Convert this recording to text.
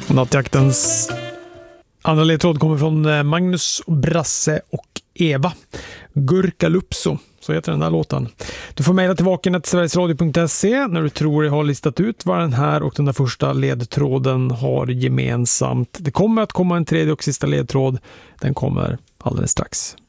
Nattjaktens andra ledtråd kommer från Magnus, Brasse och Eva. Gurkalupso, så heter den här låten. Du får mejla till vaken@sverigesradio.se när du tror jag har listat ut vad den här och den där första ledtråden har gemensamt. Det kommer att komma en tredje och sista ledtråd. Den kommer alldeles strax.